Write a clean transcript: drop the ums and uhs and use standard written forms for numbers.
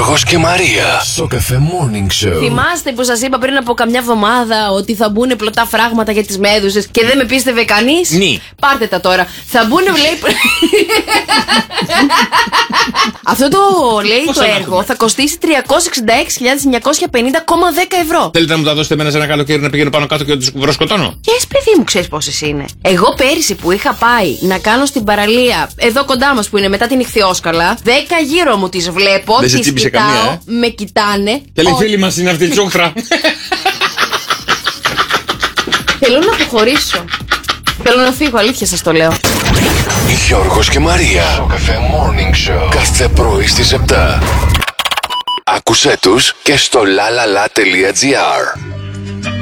Γιώργος και Μαρία. Στο Cafe Morning Show. Θυμάστε που σας είπα πριν από καμιά εβδομάδα ότι θα μπουν πλωτά φράγματα για τις μέδουσες και δεν με πίστευε κανείς? Ναι. Πάρτε τα τώρα. Θα μπουν, λέει. Αυτό το λέει το έργο θα κοστίσει 366.950,10 ευρώ. Θέλετε να μου τα δώσετε εμένα σε ένα καλοκαίρι να πηγαίνω πάνω κάτω και να τους βροσκοτώνω? Και εσύ, παιδί μου, ξέρεις πόσες είναι. Εγώ πέρυσι που είχα πάει να κάνω στην παραλία, εδώ κοντά μας που είναι μετά την Ιχθυόσκαλα, 10 γύρω μου τις βλέπω, Δεν σε τις τσίπησε κοιτάω, καμία, με κοιτάνε. Και λέει φίλη μας είναι αυτή η τσόχτρα. Θέλω να αποχωρήσω. Θέλω να φύγω, αλήθεια σας το λέω. Γιώργος και Μαρία. Στο Cafe Morning Show. Κάθε πρωί στις 7. Άκουσέ τους και στο lalala.gr.